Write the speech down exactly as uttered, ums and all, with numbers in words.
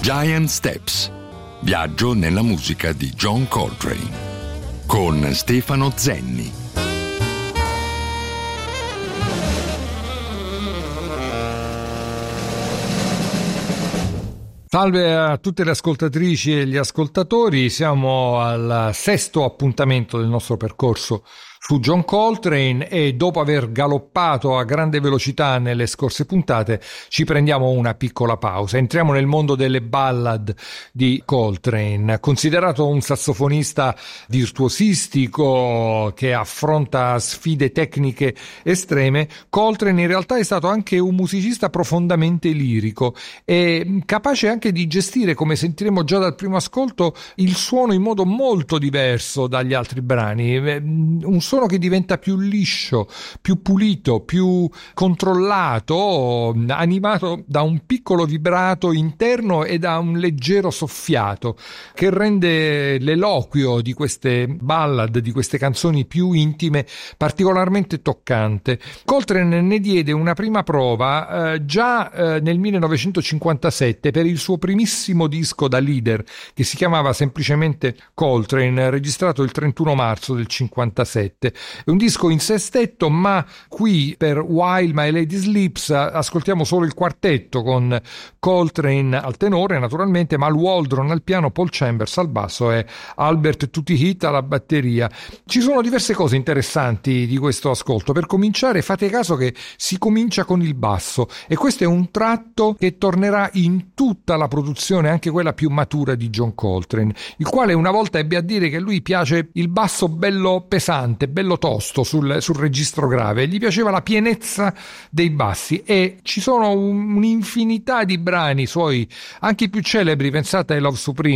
Giant Steps. Viaggio nella musica di John Coltrane con Stefano Zenni. Salve a tutte le ascoltatrici e gli ascoltatori, siamo al sesto appuntamento del nostro percorso su John Coltrane e dopo aver galoppato a grande velocità nelle scorse puntate ci prendiamo una piccola pausa. Entriamo nel mondo delle ballad di Coltrane. Considerato un sassofonista virtuosistico che affronta sfide tecniche estreme, Coltrane in realtà è stato anche un musicista profondamente lirico e capace anche di gestire, come sentiremo già dal primo ascolto, il suono in modo molto diverso dagli altri brani. Un suono che diventa più liscio, più pulito, più controllato, animato da un piccolo vibrato interno e da un leggero soffiato che rende l'eloquio di queste ballad, di queste canzoni più intime, particolarmente toccante. Coltrane ne diede una prima prova eh, già eh, nel millenovecentocinquantasette per il suo primissimo disco da leader, che si chiamava semplicemente Coltrane, registrato il trentuno marzo del cinquantasette. È un disco in sé stretto, ma qui per While My Lady Sleeps ascoltiamo solo il quartetto con Coltrane al tenore naturalmente, Mal Waldron al piano, Paul Chambers al basso e Albert Tutti Heat alla batteria. Ci sono diverse cose interessanti di questo ascolto. Per cominciare fate caso che si comincia con il basso e questo è un tratto che tornerà in tutta la produzione, anche quella più matura di John Coltrane, il quale una volta ebbe a dire che lui piace il basso bello pesante, bello tosto sul, sul registro grave, gli piaceva la pienezza dei bassi e ci sono un, un'infinità di brani suoi, anche i più celebri, pensate ai Love Supreme